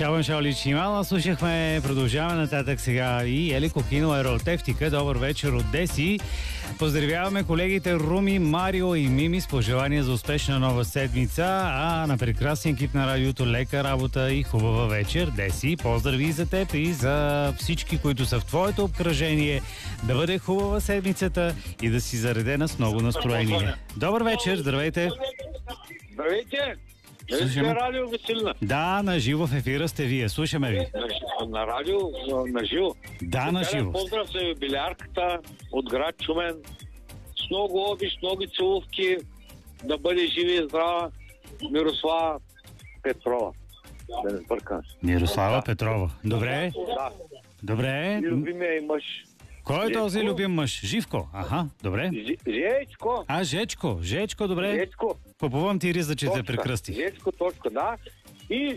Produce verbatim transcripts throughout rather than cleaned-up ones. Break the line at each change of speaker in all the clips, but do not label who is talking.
Шалън Шаолич Имала. Слушахме, продължаваме нататък сега и Елико Кино Еротевтика. Добър вечер от Деси. Поздравяваме колегите Руми, Марио и Мими с пожелания за успешна нова седмица, а на прекрасен екип на радиото лека работа и хубава вечер. Деси, поздрави и за теб и за всички, които са в твоето обкръжение. Да бъде хубава седмицата и да си заредена с много настроение. Добър вечер, здравейте!
Здравейте! Слушаме радио Веселина.
Да, на живо в ефира сте вие. Слушаме ви.
На, на радио, на живо.
Да, на живо.
Поздрав за юбилярката от град Шумен. С много обич, много целувки. Да бъде жива и здрава Мирослава Петрова. Да не бъркам.
Мирослава
да.
Петрова. Добре.
Да.
Добре.
И любимия и мъж.
Кой е
Жечко.
този любим мъж? Живко. Аха, добре.
Ж, Жечко.
А, Жечко. Жечко, добре.
Жечко.
Купувам ти риза, че те прекръсти.
Жечко, точка, да. И,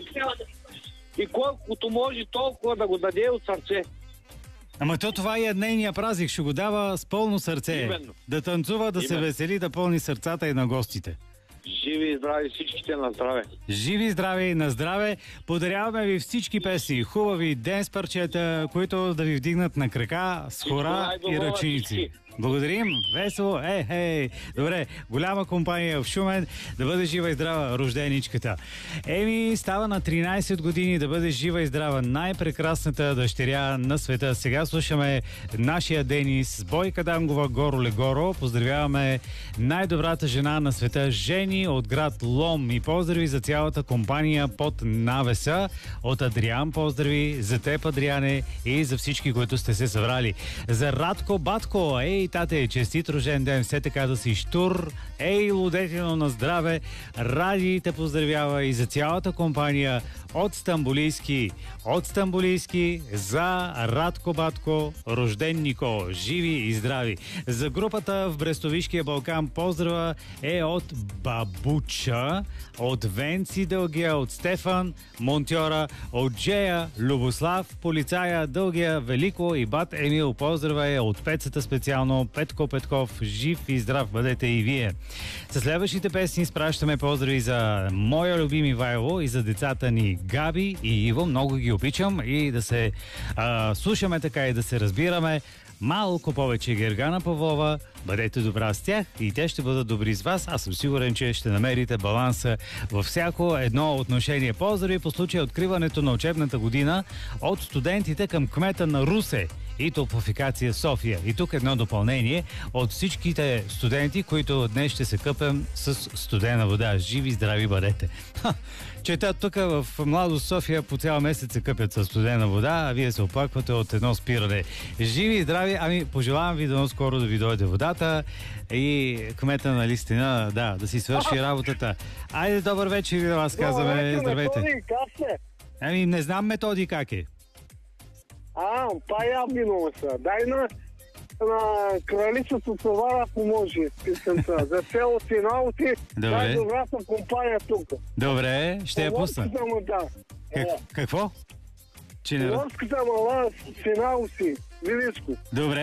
и колкото може толкова да го даде от сърце.
Ама то това е нейния празник. Ще го дава с пълно сърце.
Именно.
Да танцува, да
Именно.
се весели, да пълни сърцата и на гостите.
Живи и здрави всичките на здраве.
Живи и здраве и на здраве. Подаряваме ви всички песни, хубави денс парчета, които да ви вдигнат на крака с хора и ръченици. Благодарим. Весело. Е, е. Добре, голяма компания в Шумен. Да бъде жива и здрава рожденичката. Еми, става на тринайсет години, да бъде жива и здрава най-прекрасната дъщеря на света. Сега слушаме нашия Денис, Бойка Дангова, Горо Легоро. Поздравяваме най-добрата жена на света, Жени от град Лом. И поздрави за цялата компания под навеса. От Адриан поздрави за теб, Адриане, и за всички, които сте се събрали. За Радко Батко, ей, тате, честит рожден ден, все така да си щур. Ей, лудетино на здраве. Ради те поздравява и за цялата компания от Стамбулийски. От Стамбулийски за Радко Батко, рожденнико, живи и здрави. За групата в Брестовишкия Балкан поздрава е от Бабуча, от Венци Дългия, от Стефан, монтьора, от Джея, Любослав, полицая, Дългия, Велико и бат Емил. Поздрава е от Пецата специално, Петко Петков, жив и здрав бъдете и вие. С следващите песни спращаме поздрави за моя любим Ивайло и за децата ни Габи и Иво. Много ги обичам и да се а, слушаме така и да се разбираме. Малко повече Гергана Павлова, бъдете добра с тях и те ще бъдат добри с вас. Аз съм сигурен, че ще намерите баланса във всяко едно отношение. Поздрави по случай откриването на учебната година от студентите към кмета на Русе и Топлофикация София. И тук едно допълнение от всичките студенти, които днес ще се къпем с студена вода. Живи, здрави бъдете! Чета тук в Младост София по цял месец се къпят със студена вода, а вие се оплаквате от едно спиране. Живи и здрави, ами пожелавам ви да скоро да ви дойде водата и кмета на Листина, да, да си свърши работата. Айде, добър вечер и да вас казваме. Здравейте.
Методи, как се?
Ами не знам Методи как е.
А, па я минува са. Дай на, на кралицата това, ако може, писанта. За село Синалти, най-добрата компания тук.
Добре, ще я пусна.
Лорската му да.
Как, какво? Че не...
Лорската мала Синалти, Вилиско.
Добре.